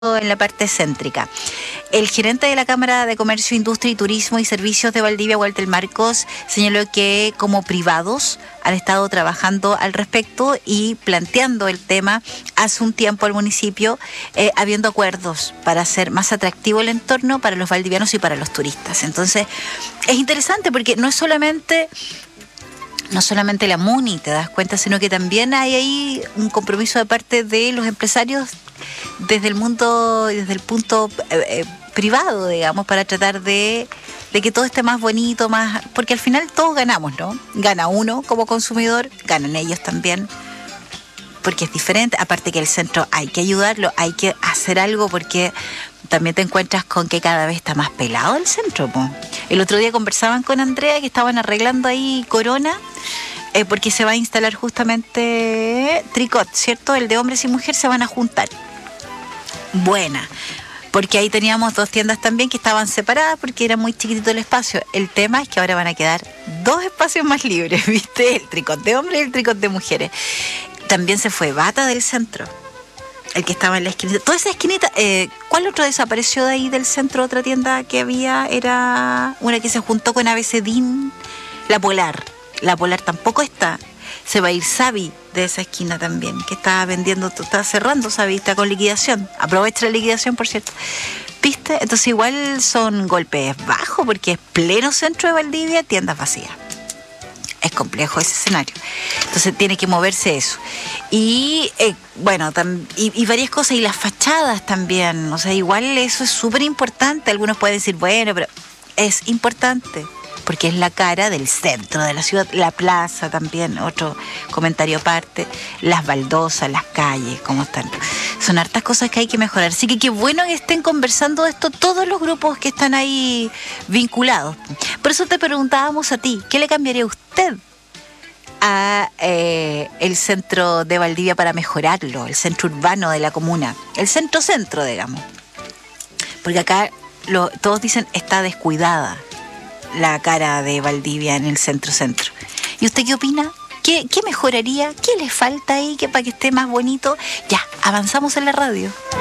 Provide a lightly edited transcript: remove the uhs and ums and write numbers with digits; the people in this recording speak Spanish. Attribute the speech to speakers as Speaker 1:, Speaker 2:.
Speaker 1: en la parte céntrica. El gerente de la Cámara de Comercio, Industria y Turismo y Servicios de Valdivia, Walter Marcos, señaló que como privados han estado trabajando al respecto y planteando el tema hace un tiempo al municipio, habiendo acuerdos para hacer más atractivo el entorno para los valdivianos y para los turistas. Entonces, es interesante porque no solamente la MUNI, te das cuenta, sino que también hay ahí un compromiso de parte de los empresarios desde el punto privado, digamos, para tratar de que todo esté más bonito, más, porque al final todos ganamos, ¿no? Gana uno como consumidor, ganan ellos también, porque es diferente. Aparte que el centro hay que ayudarlo, hay que hacer algo, porque también te encuentras con que cada vez está más pelado el centro, po. El otro día conversaban con Andrea que estaban arreglando ahí Corona, porque se va a instalar justamente Tricot, ¿cierto? El de hombres y mujeres se van a juntar. Buena, porque ahí teníamos dos tiendas también que estaban separadas porque era muy chiquitito el espacio. El tema es que ahora van a quedar dos espacios más libres, ¿viste? El Tricot de hombres y el Tricot de mujeres. También se fue Bata del centro, el que estaba en la esquinita. Toda esa esquinita, ¿cuál otro desapareció de ahí del centro? Otra tienda que había era una que se juntó con ABCDIN, La Polar. La Polar tampoco está. Se va a ir Savi de esa esquina también, que está vendiendo, está cerrando Savi, está con liquidación. Aprovecha la liquidación, por cierto. ¿Viste? Entonces igual son golpes bajos porque es pleno centro de Valdivia, tiendas vacías. Es complejo ese escenario. Entonces tiene que moverse eso. Y bueno, y varias cosas, y las fachadas también. O sea, igual eso es súper importante. Algunos pueden decir, bueno, pero es importante, porque es la cara del centro de la ciudad. La plaza también, otro comentario aparte. Las baldosas, las calles, cómo están. Son hartas cosas que hay que mejorar. Así que qué bueno que estén conversando de esto todos los grupos que están ahí vinculados. Por eso te preguntábamos a ti, ¿qué le cambiaría a usted a el centro de Valdivia para mejorarlo? El centro urbano de la comuna. El centro-centro, digamos. Porque acá todos dicen está descuidada la cara de Valdivia en el centro-centro. ¿Y usted qué opina? ¿Qué mejoraría? ¿Qué le falta ahí para que esté más bonito? Ya, avanzamos en la radio.